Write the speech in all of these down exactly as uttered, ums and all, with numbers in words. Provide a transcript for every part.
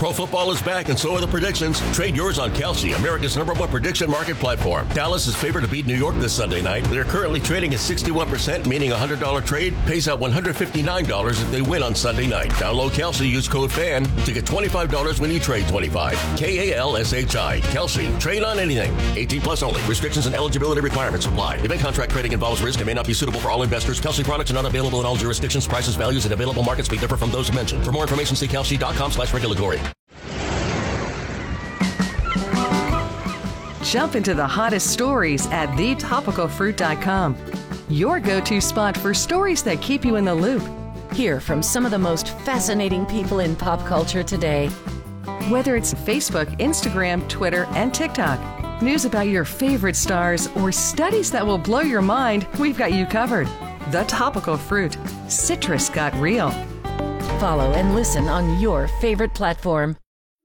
Pro football is back, and so are the predictions. Trade yours on Kalshi, America's number one prediction market platform. Dallas is favored to beat New York this Sunday night. They're currently trading at sixty-one percent, meaning a one hundred dollars trade pays out one hundred fifty-nine dollars if they win on Sunday night. Download Kalshi, use code FAN to get twenty-five dollars when you trade twenty-five. K A L S H I. Kalshi. Trade on anything. eighteen plus only. Restrictions and eligibility requirements apply. Event contract trading involves risk and may not be suitable for all investors. Kalshi products are not available in all jurisdictions. Prices, values, and available markets may differ from those mentioned. For more information, see kalshi.com slash regulatory. Jump into the hottest stories at the topical fruit dot com. Your go-to spot for stories that keep you in the loop. Hear from some of the most fascinating people in pop culture today. Whether it's Facebook, Instagram, Twitter, and TikTok, news about your favorite stars, or studies that will blow your mind, we've got you covered. The Topical Fruit. Citrus got real. Follow and listen on your favorite platform.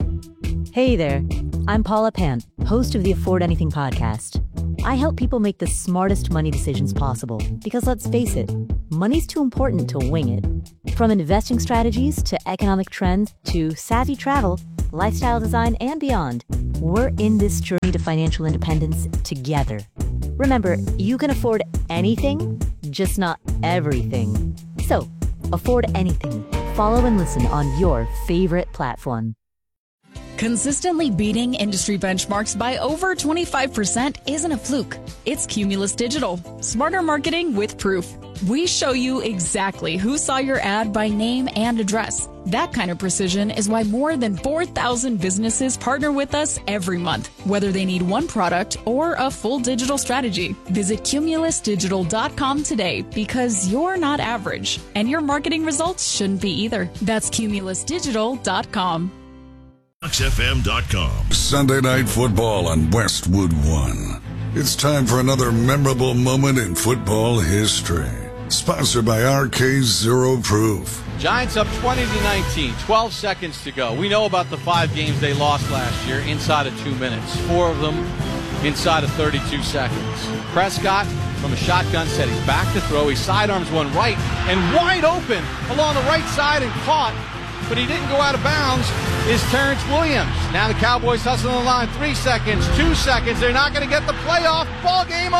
Hey there, I'm Paula Pant, host of the Afford Anything podcast. I help people make the smartest money decisions possible because, let's face it, money's too important to wing it. From investing strategies to economic trends to savvy travel, lifestyle design, and beyond, we're in this journey to financial independence together. Remember, you can afford anything, just not everything. So, afford anything. Follow and listen on your favorite platform. Consistently beating industry benchmarks by over twenty-five percent isn't a fluke. It's Cumulus Digital. Smarter marketing with proof. We show you exactly who saw your ad by name and address. That kind of precision is why more than four thousand businesses partner with us every month, whether they need one product or a full digital strategy. Visit cumulus digital dot com today because you're not average, and your marketing results shouldn't be either. That's cumulus digital dot com. Fox F M dot com. Sunday Night Football on Westwood One. It's time for another memorable moment in football history. Sponsored by R K Zero Proof. Giants up twenty to nineteen, twelve seconds to go. We know about the five games they lost last year inside of two minutes. Four of them inside of thirty-two seconds. Prescott from a shotgun set. He's back to throw. He sidearms one right and wide open along the right side and caught. But he didn't go out of bounds, is Terrence Williams. Now the Cowboys hustling the line. Three seconds, two seconds. They're not going to get the playoff. Ball game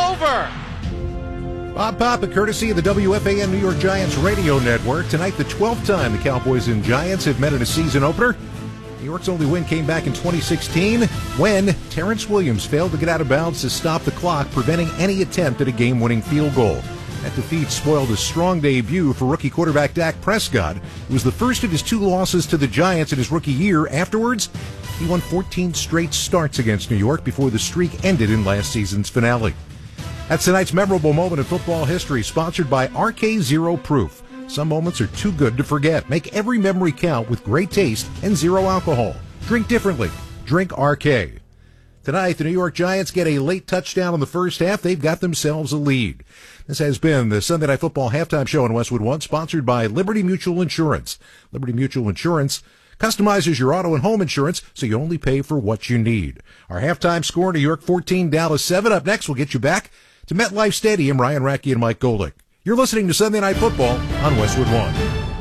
over. Bob Papa, courtesy of the W F A N New York Giants radio network. Tonight, the twelfth time the Cowboys and Giants have met in a season opener. New York's only win came back in twenty sixteen when Terrence Williams failed to get out of bounds to stop the clock, preventing any attempt at a game-winning field goal. That defeat spoiled a strong debut for rookie quarterback Dak Prescott. It was the first of his two losses to the Giants in his rookie year. Afterwards, he won fourteen straight starts against New York before the streak ended in last season's finale. That's tonight's memorable moment in football history, sponsored by R K Zero Proof. Some moments are too good to forget. Make every memory count with great taste and zero alcohol. Drink differently. Drink R K. Tonight, the New York Giants get a late touchdown in the first half. They've got themselves a lead. This has been the Sunday Night Football halftime show on Westwood One, sponsored by Liberty Mutual Insurance. Liberty Mutual Insurance customizes your auto and home insurance so you only pay for what you need. Our halftime score, New York fourteen, Dallas seven. Up next, we'll get you back to MetLife Stadium. Ryan Racky and Mike Golick. You're listening to Sunday Night Football on Westwood One.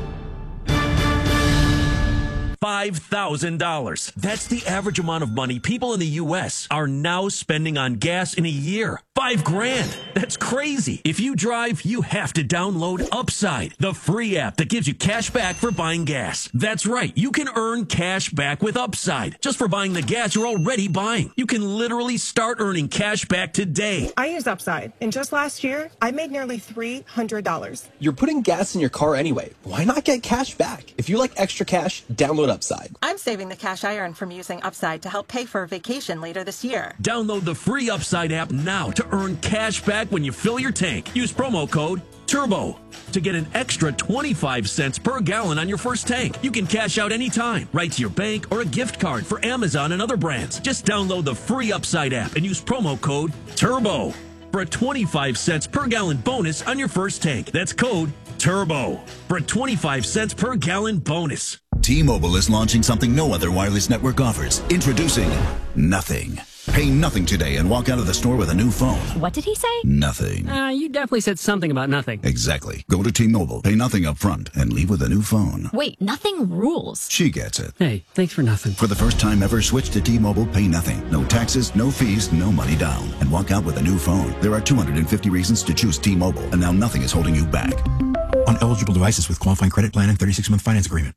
five thousand dollars. That's the average amount of money people in the U S are now spending on gas in a year. Five grand. That's crazy. If you drive, you have to download Upside, the free app that gives you cash back for buying gas. That's right. You can earn cash back with Upside just for buying the gas you're already buying. You can literally start earning cash back today. I use Upside, and just last year, I made nearly three hundred dollars. You're putting gas in your car anyway. Why not get cash back? If you like extra cash, download Upside. I'm saving the cash I earn from using Upside to help pay for a vacation later this year. Download the free Upside app now to earn cash back when you fill your tank. Use promo code TURBO to get an extra twenty-five cents per gallon on your first tank. You can cash out anytime, right to your bank or a gift card for Amazon and other brands. Just download the free Upside app and use promo code TURBO for a twenty-five cents per gallon bonus on your first tank. That's code TURBO for a twenty-five cents per gallon bonus. T-Mobile is launching something no other wireless network offers. Introducing Nothing. Pay nothing today and walk out of the store with a new phone. What did he say? Nothing. Uh, you definitely said something about nothing. Exactly. Go to T-Mobile, pay nothing up front, and leave with a new phone. Wait, nothing rules. She gets it. Hey, thanks for nothing. For the first time ever, switch to T-Mobile, pay nothing. No taxes, no fees, no money down. And walk out with a new phone. There are two hundred fifty reasons to choose T-Mobile, and now nothing is holding you back. On eligible devices with qualifying credit plan and thirty-six month finance agreement.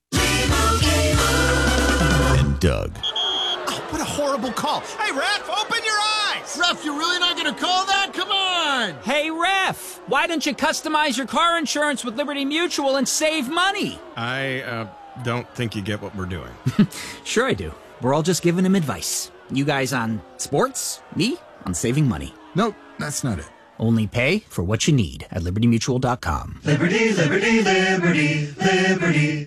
And Doug. Oh, what a horrible call. Hey, ref, open your eyes. Ref, you're really not going to call that? Come on. Hey, ref, why don't you customize your car insurance with Liberty Mutual and save money? I uh, don't think you get what we're doing. Sure I do. We're all just giving him advice. You guys on sports, me on saving money. Nope, that's not it. Only pay for what you need at liberty mutual dot com. Liberty, liberty, liberty, liberty.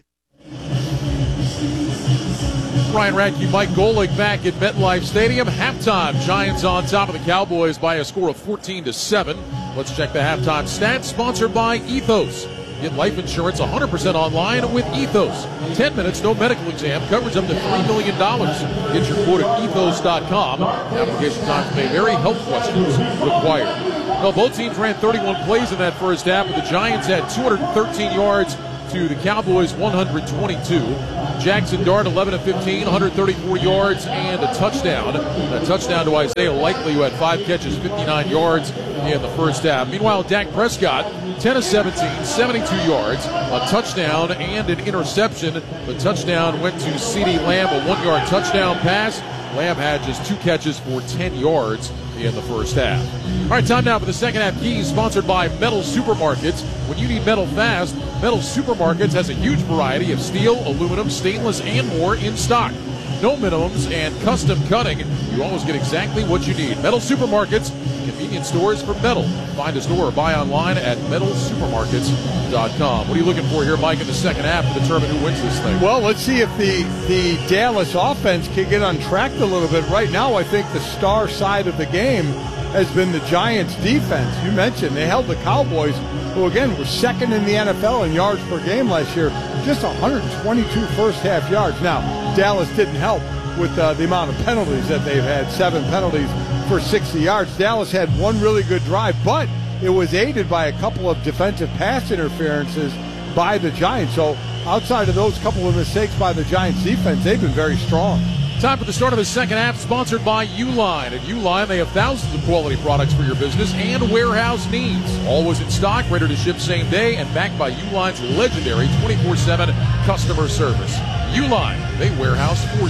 Ryan Radke, Mike Golick back at MetLife Stadium. Halftime, Giants on top of the Cowboys by a score of fourteen to seven. Let's check the halftime stats, sponsored by Ethos. Get life insurance one hundred percent online with Ethos. ten minutes, no medical exam, coverage up to three million dollars. Get your quote at ethos dot com. Application time may vary, health questions required. Well, both teams ran thirty-one plays in that first half, but the Giants had two hundred thirteen yards to the Cowboys one hundred twenty-two. Jackson Dart, eleven of fifteen, one hundred thirty-four yards and a touchdown. A touchdown to Isaiah Likely, who had five catches, fifty-nine yards in the first half. Meanwhile, Dak Prescott, ten of seventeen, seventy-two yards, a touchdown and an interception. The touchdown went to CeeDee Lamb, a one-yard touchdown pass. Lamb had just two catches for ten yards in the first half. All right, time now for the second half keys, sponsored by Metal Supermarkets. When you need metal fast, Metal Supermarkets has a huge variety of steel, aluminum, stainless, and more in stock. No minimums and custom cutting. You always get exactly what you need. Metal Supermarkets, convenience stores for metal. Find a store or buy online at metal supermarkets dot com. What are you looking for here, Mike, in the second half to determine who wins this thing? Well, let's see if the, the Dallas offense can get untracked a little bit. Right now, I think the star side of the game has been the Giants' defense. You mentioned they held the Cowboys, who, again, were second in the N F L in yards per game last year, just one hundred twenty-two first-half yards. Now, Dallas didn't help with uh, the amount of penalties that they've had, seven penalties for sixty yards. Dallas had one really good drive, but it was aided by a couple of defensive pass interferences by the Giants. So outside of those couple of mistakes by the Giants defense, they've been very strong. Time for the start of the second half, sponsored by Uline. At Uline, they have thousands of quality products for your business and warehouse needs. Always in stock, ready to ship same day, and backed by Uline's legendary twenty-four seven customer service. Uline, they warehouse for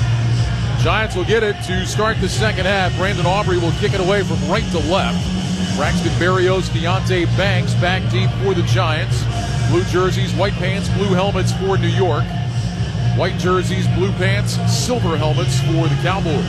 you. Giants will get it to start the second half. Brandon Aubrey will kick it away from right to left. Braxton Berrios, Deonte Banks back deep for the Giants. Blue jerseys, white pants, blue helmets for New York. White jerseys, blue pants, silver helmets for the Cowboys.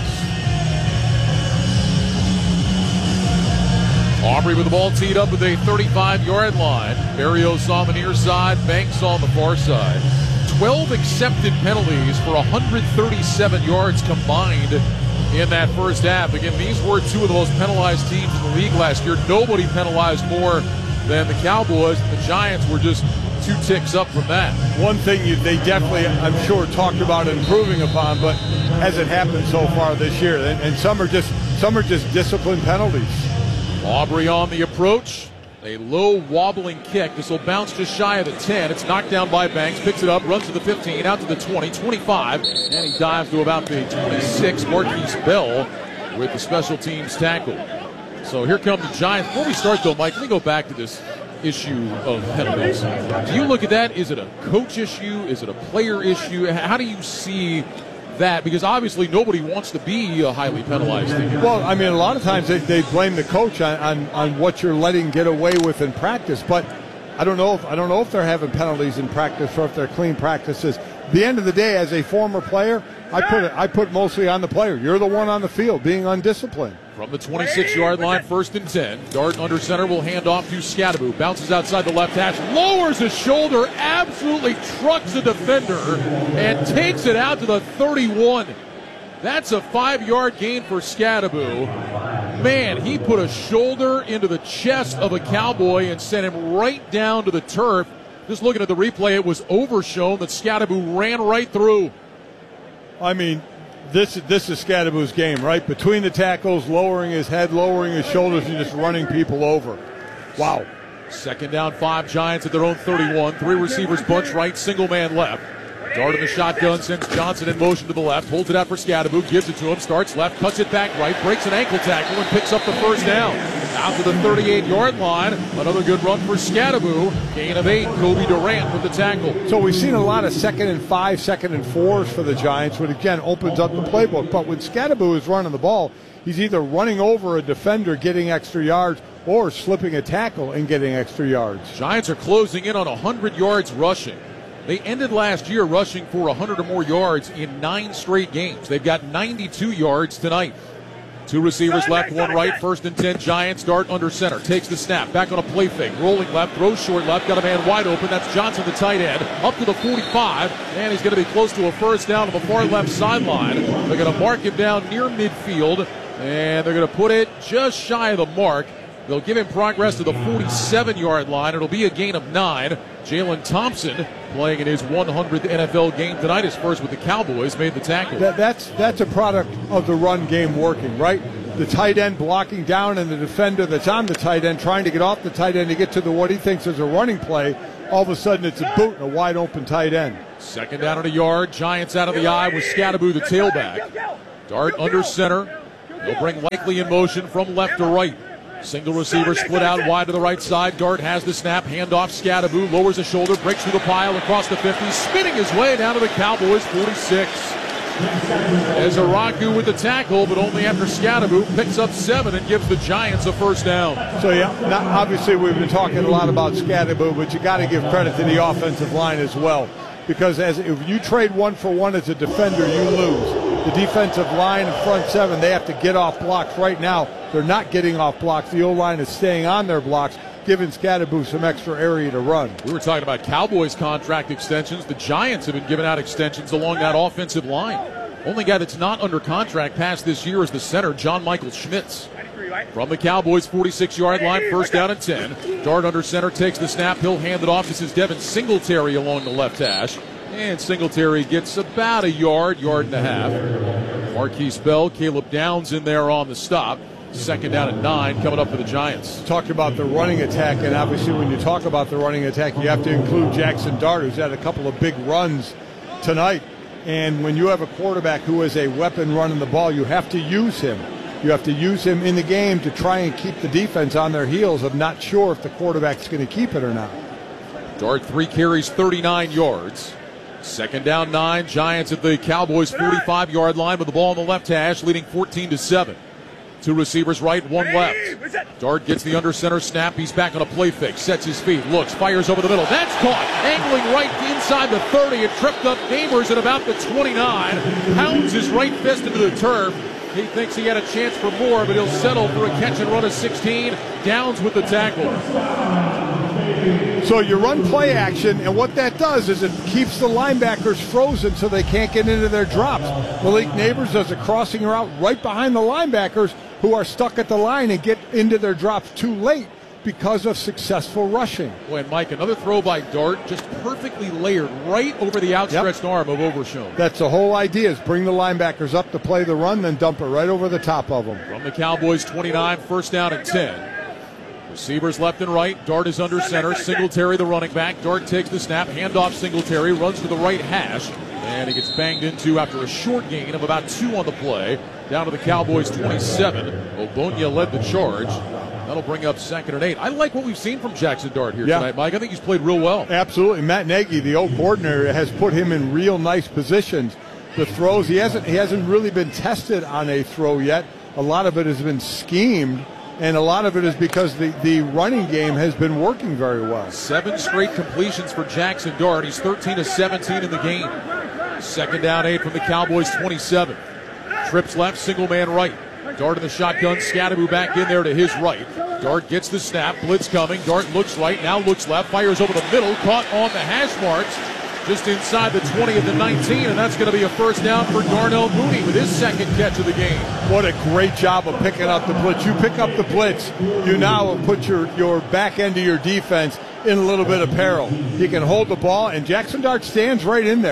Aubrey with the ball teed up at the thirty-five-yard line. Berrios on the near side, Banks on the far side. twelve accepted penalties for one hundred thirty-seven yards combined in that first half. Again, these were two of the most penalized teams in the league last year. Nobody penalized more than the Cowboys. The Giants were just two ticks up from that. One thing you, they definitely, I'm sure, talked about improving upon, but hasn't happened so far this year. And, and some are just some are just disciplined penalties. Aubrey on the approach. A low wobbling kick. This will bounce just shy of the ten. It's knocked down by Banks. Picks it up, runs to the fifteen, out to the twenty, twenty-five, and he dives to about the twenty-six. Marquise Bell with the special teams tackle. So here come the Giants. Before we start, though, Mike, let me go back to this issue of penalties. Do you look at that? Is it a coach issue? Is it a player issue? How do you see that? Because obviously nobody wants to be a highly penalized team. Well, I mean, a lot of times they, they blame the coach on, on, on what you're letting get away with in practice, but I don't know if I don't know if they're having penalties in practice or if they're clean practices. At the end of the day, as a former player, I put it, I put mostly on the player. You're the one on the field being undisciplined. From the twenty-six-yard line, first and ten. Dart under center will hand off to Scatteroo. Bounces outside the left hash, lowers his shoulder, absolutely trucks the defender, and takes it out to the thirty-one. That's a five-yard gain for Scatteroo. Man, he put a shoulder into the chest of a Cowboy and sent him right down to the turf. Just looking at the replay, it was overshown that Scatteroo ran right through. I mean, This, this is Scadaboo's game, right? Between the tackles, lowering his head, lowering his shoulders, and just running people over. Wow. Second down, five. Giants at their own thirty-one. Three receivers, bunch right, single man left. Dart in the shotgun, sends Johnson in motion to the left, holds it out for Scadaboo, gives it to him, starts left, cuts it back right, breaks an ankle tackle, and picks up the first down. Out to the thirty-eight-yard line. Another good run for Scadaboo. Gain of eight. Kobe Durant with the tackle. So we've seen a lot of second and five, second and fours for the Giants, which again opens up the playbook. But when Scadaboo is running the ball, he's either running over a defender, getting extra yards, or slipping a tackle and getting extra yards. Giants are closing in on one hundred yards rushing. They ended last year rushing for one hundred or more yards in nine straight games. They've got ninety-two yards tonight. Two receivers left, one right. First and ten, Giants. Dart under center. Takes the snap. Back on a play fake. Rolling left. Throws short left. Got a man wide open. That's Johnson, the tight end. Up to the forty-five. And he's going to be close to a first down on the far left sideline. They're going to mark him down near midfield. And they're going to put it just shy of the mark. They'll give him progress to the forty-seven-yard line. It'll be a gain of nine. Jalen Thompson, playing in his one hundredth N F L game tonight, his first with the Cowboys, made the tackle. That, that's that's a product of the run game working, right? The tight end blocking down and the defender that's on the tight end trying to get off the tight end to get to the what he thinks is a running play. All of a sudden it's a boot and a wide open tight end. Second down and a yard. Giants out of the eye with Scadaboo, the tailback. Dart under center. They'll bring Likely in motion from left to right. Single receiver split out wide to the right side. Dart has the snap. Handoff. Scadaboo lowers the shoulder, breaks through the pile across the fifty, spinning his way down to the Cowboys forty-six. Ezaraku with the tackle, but only after Scadaboo picks up seven and gives the Giants a first down. So yeah, not, obviously we've been talking a lot about Scadaboo, but you got to give credit to the offensive line as well, because as if you trade one for one as a defender, you lose. The defensive line and front seven, they have to get off blocks right now. They're not getting off blocks. The O-line is staying on their blocks, giving Scadaboo some extra area to run. We were talking about Cowboys contract extensions. The Giants have been giving out extensions along that offensive line. Only guy that's not under contract past this year is the center, John Michael Schmitz. From the Cowboys forty-six-yard line, first down and ten. Dart under center, takes the snap. He'll hand it off. This is Devin Singletary along the left hash. And Singletary gets about a yard, yard and a half. Marquise Bell, Caleb Downs in there on the stop. Second down and nine coming up for the Giants. Talked about the running attack, and obviously when you talk about the running attack, you have to include Jackson Dart, who's had a couple of big runs tonight. And when you have a quarterback who is a weapon running the ball, you have to use him. You have to use him in the game to try and keep the defense on their heels of not sure if the quarterback's going to keep it or not. Dart, three carries, thirty-nine yards. Second down, nine. Giants at the Cowboys forty-five-yard line with the ball on the left hash, leading fourteen to seven. Two receivers right, one left. Dart gets the under center snap. He's back on a play fix. Sets his feet, looks, fires over the middle. That's caught. Angling right inside the thirty. It tripped up Gamers at about the twenty-nine. Pounds his right fist into the turf. He thinks he had a chance for more, but he'll settle for a catch and run of sixteen. Downs with the tackle. So you run play action, and what that does is it keeps the linebackers frozen so they can't get into their drops. Malik Neighbors does a crossing route right behind the linebackers who are stuck at the line and get into their drops too late because of successful rushing. Boy, and Mike, another throw by Dart, just perfectly layered right over the outstretched yep. arm of Overshown. That's the whole idea, is bring the linebackers up to play the run, then dump it right over the top of them. From the Cowboys twenty-nine, first down and ten. Receivers left and right. Dart is under center. Singletary, the running back. Dart takes the snap. Handoff Singletary. Runs to the right hash. And he gets banged into after a short gain of about two on the play. Down to the Cowboys twenty-seven. Obonya led the charge. That'll bring up second and eight. I like what we've seen from Jackson Dart here yeah. tonight, Mike. I think he's played real well. Absolutely. Matt Nagy, the old coordinator, has put him in real nice positions. The throws, he hasn't, he hasn't really been tested on a throw yet. A lot of it has been schemed. And a lot of it is because the, the running game has been working very well. Seven straight completions for Jackson Dart. He's thirteen of seventeen in the game. Second down, eight from the Cowboys twenty-seven. Trips left, single man right. Dart in the shotgun. Scadaboo back in there to his right. Dart gets the snap. Blitz coming. Dart looks right, now looks left. Fires over the middle. Caught on the hash marks. Just inside the twenty of the nineteen, and that's going to be a first down for Darnell Mooney with his second catch of the game. What a great job of picking up the blitz. You pick up the blitz, you now have put your, your back end of your defense in a little bit of peril. He can hold the ball, and Jackson Dart stands right in there.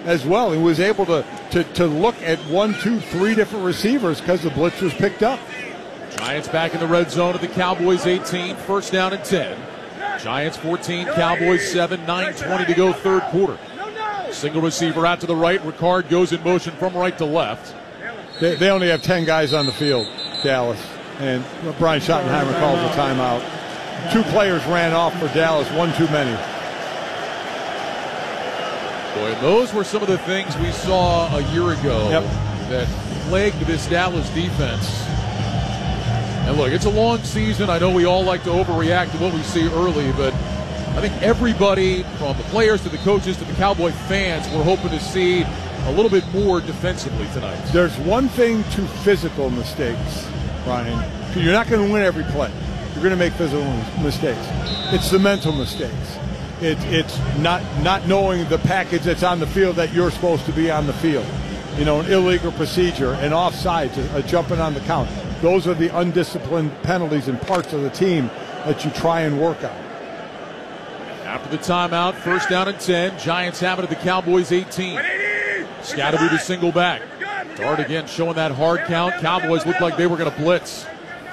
as well. He was able to, to, to look at one, two, three different receivers because the blitz was picked up. Giants back in the red zone at the Cowboys eighteen, first down and ten. Giants fourteen, Cowboys seven, nine twenty to go, third quarter. Single receiver out to the right. Ricard goes in motion from right to left. They, they only have ten guys on the field, Dallas. And Brian Schottenheimer calls a timeout. Two players ran off for Dallas, one too many. Boy, those were some of the things we saw a year ago yep. that plagued this Dallas defense. And look, it's a long season. I know we all like to overreact to what we see early, but I think everybody, from the players to the coaches to the Cowboy fans, we're hoping to see a little bit more defensively tonight. There's one thing to physical mistakes, Ryan. You're not going to win every play. You're going to make physical mistakes. It's the mental mistakes. It, it's not not knowing the package that's on the field that you're supposed to be on the field. You know, an illegal procedure, an offsides, a, a jumping on the count. Those are the undisciplined penalties and parts of the team that you try and work on. After the timeout, first down and ten. Giants have it at the Cowboys eighteen. Scatterby to single back. Dart again showing that hard count. Cowboys looked like they were going to blitz.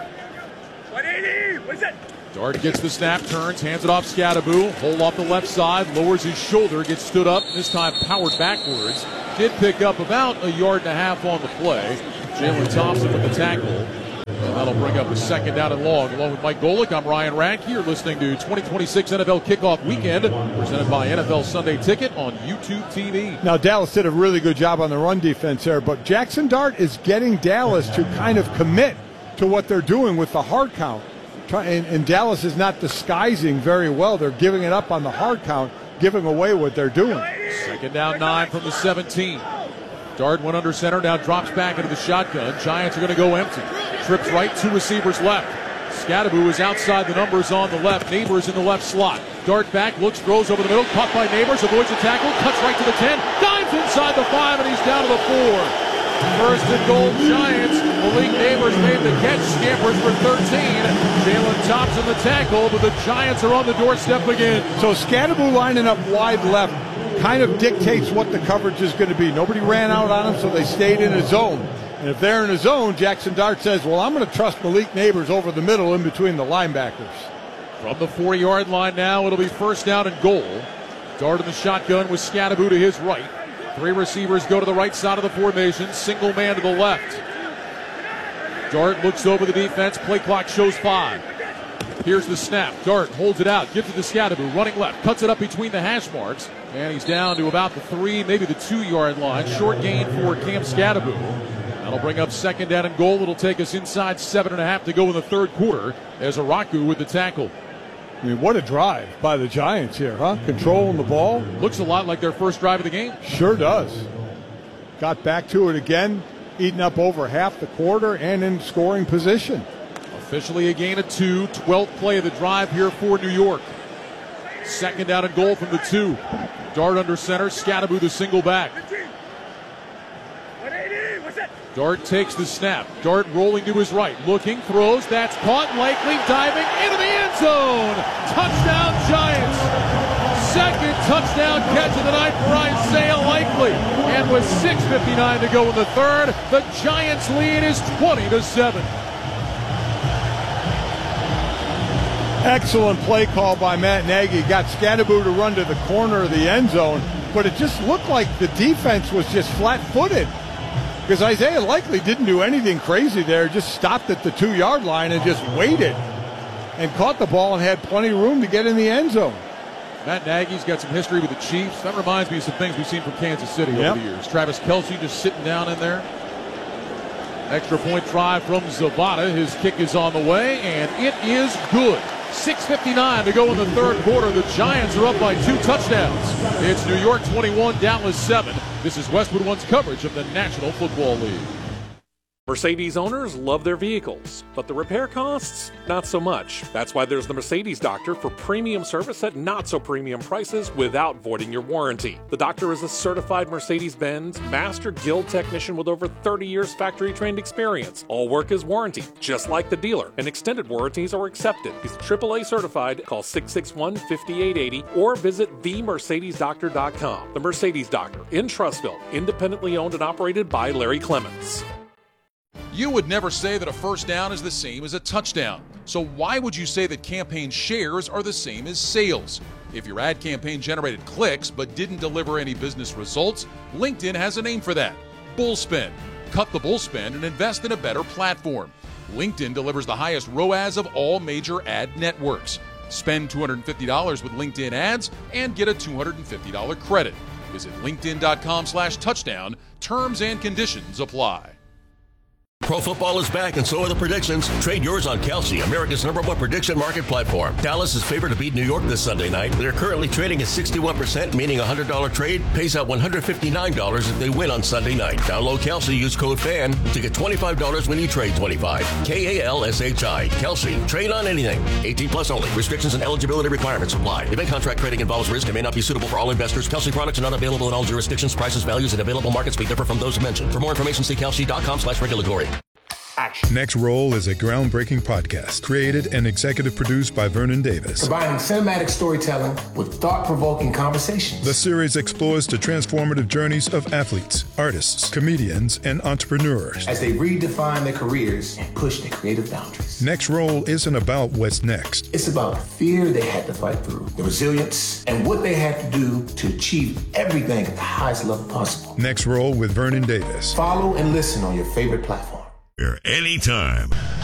Dart gets the snap, turns, hands it off Scatterby. Hold off the left side, lowers his shoulder, gets stood up, this time powered backwards. Did pick up about a yard and a half on the play. Jalen Thompson with the tackle. And that'll bring up a second down and long. Along with Mike Golick, I'm Ryan Radke. You're listening to twenty twenty-six N F L Kickoff Weekend, presented by N F L Sunday Ticket on YouTube T V. Now, Dallas did a really good job on the run defense there, but Jackson Dart is getting Dallas to kind of commit to what they're doing with the hard count. And, and Dallas is not disguising very well. They're giving it up on the hard count, giving away what they're doing. Second down nine from the seventeen. Dart went under center, now drops back into the shotgun. Giants are going to go empty. Trips right, two receivers left. Scatterby is outside the numbers on the left. Neighbors in the left slot. Dart back, looks, throws over the middle, caught by Neighbors, avoids the tackle, cuts right to the ten, dives inside the five, and he's down to the four. First and goal, Giants. Malik Neighbors made the catch, scampers for thirteen. Jalen Thompson the tackle, but the Giants are on the doorstep again. So Scatterby lining up wide left kind of dictates what the coverage is going to be. Nobody ran out on him, so they stayed in a zone. And if they're in a zone, Jackson Dart says, well, I'm going to trust Malik Neighbors over the middle in between the linebackers. From the forty-yard line now, it'll be first down and goal. Dart in the shotgun with Scatterby to his right. Three receivers go to the right side of the formation. Single man to the left. Dart looks over the defense. Play clock shows five. Here's the snap. Dart holds it out. Gives it to Scatterby. Running left. Cuts it up between the hash marks. And he's down to about the three, maybe the two-yard line. Short gain for Cam Scatterby. That'll bring up second down and goal. It'll take us inside seven and a half to go in the third quarter. There's Araku with the tackle. I mean, what a drive by the Giants here, huh? Controlling the ball. Looks a lot like their first drive of the game. Sure does. Got back to it again, eating up over half the quarter and in scoring position. Officially a gain of two. twelfth play of the drive here for New York. Second down and goal from the two. Dart under center. Scatterby the single back. Dart takes the snap. Dart rolling to his right. Looking, throws. That's caught. Likely diving into the end zone. Touchdown Giants. Second touchdown catch of the night for Isaiah Likely. And with six fifty-nine to go in the third, the Giants lead is twenty to seven. Excellent play call by Matt Nagy. Got Scatterby to run to the corner of the end zone, but it just looked like the defense was just flat-footed. Because Isaiah Likely didn't do anything crazy there, just stopped at the two-yard line and just waited and caught the ball and had plenty of room to get in the end zone. Matt Nagy's got some history with the Chiefs. That reminds me of some things we've seen from Kansas City yep. over the years. Travis Kelce just sitting down in there. Extra point try from Zavada. His kick is on the way, and it is good. six fifty-nine to go in the third quarter. The Giants are up by two touchdowns. It's New York twenty-one, Dallas seven. This is Westwood One's coverage of the National Football League. Mercedes owners love their vehicles, but the repair costs, not so much. That's why there's the Mercedes Doctor for premium service at not-so-premium prices without voiding your warranty. The Doctor is a certified Mercedes-Benz Master Guild technician with over thirty years factory-trained experience. All work is warranty, just like the dealer, and extended warranties are accepted. He's triple A certified. Call six six one, five eight eight zero or visit the mercedes doctor dot com. The Mercedes Doctor in Trussville, independently owned and operated by Larry Clements. You would never say that a first down is the same as a touchdown. So why would you say that campaign shares are the same as sales? If your ad campaign generated clicks but didn't deliver any business results, LinkedIn has a name for that: Bullspend. Cut the bullspend and invest in a better platform. LinkedIn delivers the highest R O A S of all major ad networks. Spend two hundred fifty dollars with LinkedIn ads and get a two hundred fifty dollars credit. Visit linkedin.com slash touchdown. Terms and conditions apply. Pro football is back, and so are the predictions. Trade yours on Kalshi, America's number one prediction market platform. Dallas is favored to beat New York this Sunday night. They're currently trading at sixty-one percent, meaning a one hundred dollars trade pays out one hundred fifty-nine dollars if they win on Sunday night. Download Kalshi, use code FAN to get twenty-five dollars when you trade twenty-five. K A L S H I. Kalshi. Trade on anything. eighteen plus only. Restrictions and eligibility requirements apply. Event contract trading involves risk and may not be suitable for all investors. Kalshi products are not available in all jurisdictions. Prices, values, and available markets may differ from those mentioned. For more information, see kalshi.com slash regulatory. Action. Next Roll is a groundbreaking podcast created and executive produced by Vernon Davis. Combining cinematic storytelling with thought-provoking conversations. The series explores the transformative journeys of athletes, artists, comedians, and entrepreneurs as they redefine their careers and push their creative boundaries. Next Roll isn't about what's next. It's about the fear they had to fight through, the resilience, and what they had to do to achieve everything at the highest level possible. Next Roll with Vernon Davis. Follow and listen on your favorite platform. Anytime.